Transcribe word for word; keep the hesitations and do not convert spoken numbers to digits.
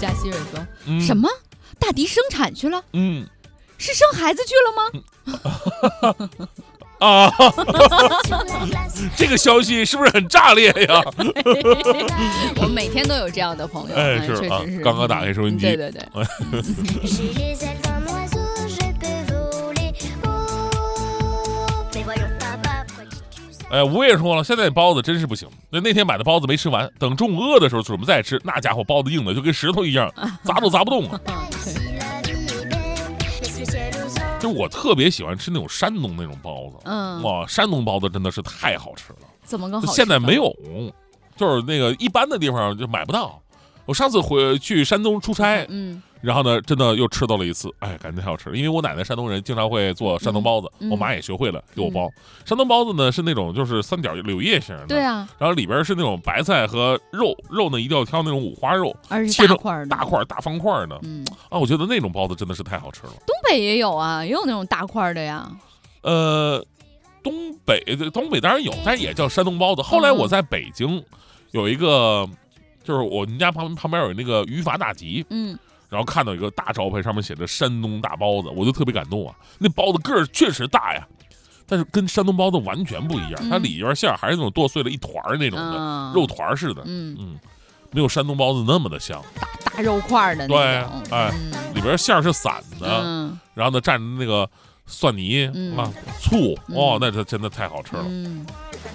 加希瑞说、 嗯、 什么？大迪生产去了？ 嗯， 是生孩子去了吗？ 啊，这个消息是不是很炸裂呀？ 我每天都有这样的朋友， 哎，是确实是。 刚刚打开收音机， 对对对。 哎，我也说了，现在包子真是不行。那那天买的包子没吃完，等中午饿的时候准备再吃，那家伙包子硬的就跟石头一样，砸都砸不动了。就我特别喜欢吃那种山东那种包子，嗯，哇，山东包子真的是太好吃了。 怎么个好吃？ 现在没有，就是那个一般的地方就买不到。我上次回去山东出差，嗯。然后呢，真的又吃到了一次，哎，感觉太好吃了。因为我奶奶山东人，经常会做山东包子，嗯、我妈也学会了给我包。嗯、山东包子呢是那种就是三角柳叶型的， 对啊， 然后里边是那种白菜和肉，肉呢一定要挑那种五花肉， 而且大块的， 大块大方块的。嗯啊，我觉得那种包子真的是太好吃了。 东北也有啊，也有那种大块的呀。 呃，东北东北当然有，但是也叫山东包子。后来我在北京有一个，就是我们家旁旁边有那个语法大集，嗯。然后看到一个大招牌，上面写着山东大包子，我就特别感动啊！那包子个儿确实大呀，但是跟山东包子完全不一样，嗯、它里边馅儿还是那种剁碎了一团那种的、嗯、肉团似的，嗯嗯，没有山东包子那么的香， 大大肉块的那种。 对，哎，嗯、里边馅儿是散的，嗯、然后呢蘸着那个蒜泥、嗯、啊醋，哦，那这真的太好吃了。嗯